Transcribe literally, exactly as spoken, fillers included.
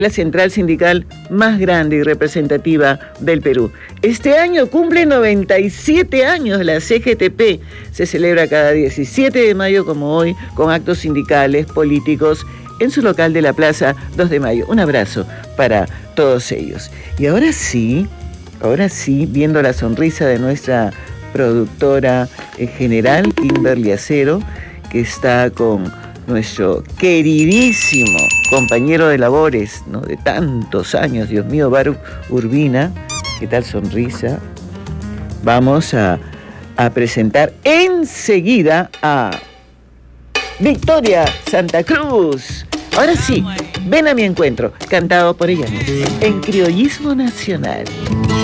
la central sindical más grande y representativa del Perú. Este año cumple noventa y siete años la C G T P. Se celebra cada diecisiete de mayo, como hoy, con actos sindicales, políticos, en su local de la Plaza dos de mayo. Un abrazo para todos ellos. Y ahora sí, ahora sí, viendo la sonrisa de nuestra productora general, Kimberly Acero, que está con nuestro queridísimo compañero de labores, ¿no?, de tantos años, Dios mío, Baruch Urbina. ¿Qué tal sonrisa? Vamos a, a presentar enseguida a Victoria Santa Cruz. Ahora sí, ven a mi encuentro, cantado por ella misma, en criollismo nacional.